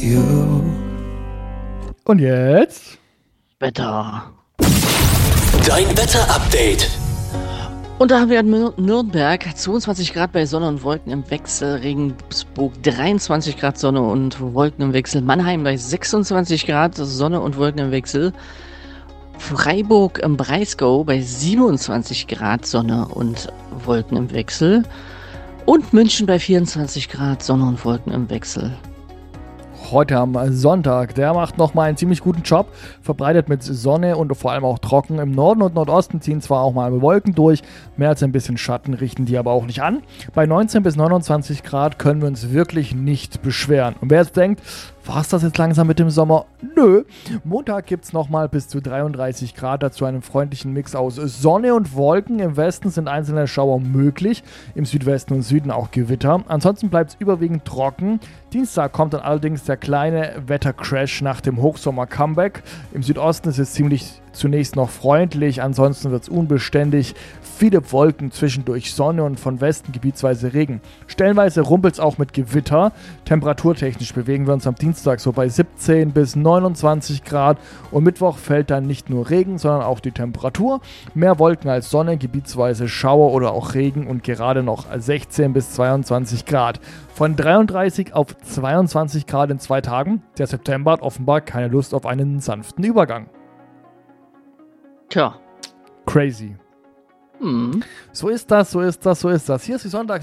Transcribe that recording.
you. Und jetzt? Wetter. Dein Wetter-Update. Und da haben wir in Nürnberg 22 Grad bei Sonne und Wolken im Wechsel, Regensburg 23 Grad Sonne und Wolken im Wechsel, Mannheim bei 26 Grad Sonne und Wolken im Wechsel, Freiburg im Breisgau bei 27 Grad Sonne und Wolken im Wechsel und München bei 24 Grad Sonne und Wolken im Wechsel. Heute am Sonntag, der macht nochmal einen ziemlich guten Job, verbreitet mit Sonne und vor allem auch trocken. Im Norden und Nordosten ziehen zwar auch mal Wolken durch, mehr als ein bisschen Schatten richten die aber auch nicht an. Bei 19 bis 29 Grad können wir uns wirklich nicht beschweren. Und wer jetzt denkt, war es das jetzt langsam mit dem Sommer? Nö. Montag gibt es nochmal bis zu 33 Grad, dazu einen freundlichen Mix aus Sonne und Wolken. Im Westen sind einzelne Schauer möglich, im Südwesten und Süden auch Gewitter. Ansonsten bleibt es überwiegend trocken. Dienstag kommt dann allerdings der kleine Wettercrash nach dem Hochsommer-Comeback. Im Südosten ist es zunächst noch freundlich, ansonsten wird es unbeständig. Viele Wolken, zwischendurch Sonne und von Westen gebietsweise Regen. Stellenweise rumpelt es auch mit Gewitter. Temperaturtechnisch bewegen wir uns am Dienstag so bei 17 bis 29 Grad und Mittwoch fällt dann nicht nur Regen, sondern auch die Temperatur. Mehr Wolken als Sonne, gebietsweise Schauer oder auch Regen und gerade noch 16 bis 22 Grad. Von 33 auf 22 Grad in 2 Tagen. Der September hat offenbar keine Lust auf einen sanften Übergang. Tja. Crazy. So ist das. Hier ist die